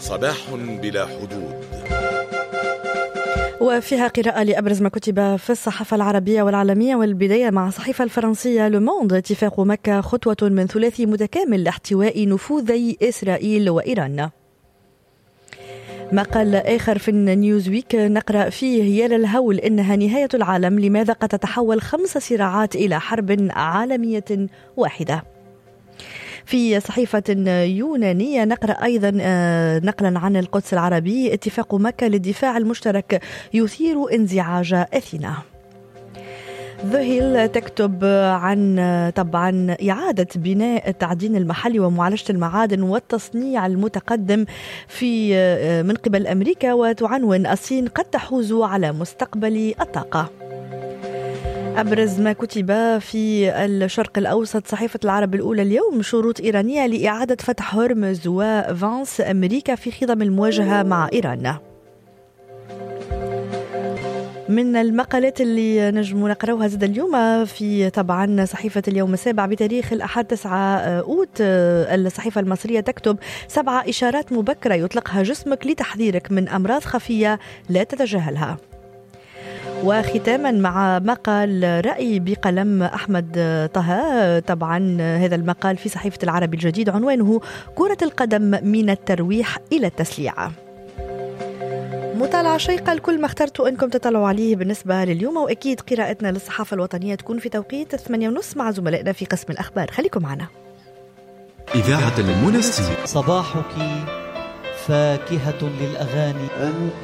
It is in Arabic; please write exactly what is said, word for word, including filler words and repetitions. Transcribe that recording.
صباح بلا حدود، وفيها قراءة لأبرز ما كتب في الصحافة العربية والعالمية، والبداية مع الصحيفة الفرنسية لو موند. اتفاق مكة خطوة من ثلاثي متكامل لاحتواء نفوذي إسرائيل وإيران. مقال آخر في النيوزويك نقرأ فيه: يا للهول إنها نهاية العالم، لماذا قد تتحول خمس صراعات إلى حرب عالمية واحدة. في صحيفة يونانية نقرأ أيضا نقلا عن القدس العربي: اتفاق مكة للدفاع المشترك يثير انزعاج أثينا. ذا هيل تكتب عن طبعا إعادة بناء التعدين المحلي ومعالجة المعادن والتصنيع المتقدم في من قبل أمريكا، وتعنون: الصين قد تحوز على مستقبل الطاقة. أبرز ما كتب في الشرق الأوسط صحيفة العرب الأولى اليوم: شروط إيرانية لإعادة فتح هرمز وفانس أمريكا في خضم المواجهة مع إيران. من المقالات اللي نجم نقراوها زاد اليوم في طبعا صحيفة اليوم السابع بتاريخ الأحد تسعة أوت، الصحيفة المصرية تكتب: سبعة إشارات مبكرة يطلقها جسمك لتحذيرك من أمراض خفية لا تتجاهلها. وختاما مع مقال رأي بقلم أحمد طه، طبعا هذا المقال في صحيفة العربي الجديد عنوانه: كرة القدم من الترويح إلى التسليع. مطالعة شيقة لكل ما اخترتوا أنكم تطلعوا عليه بالنسبة لليوم، وأكيد قراءتنا للصحافة الوطنية تكون في توقيت الثمانية ونص مع زملائنا في قسم الأخبار. خليكم معنا. إذاعة المنستير، صباحك فاكهة للأغاني.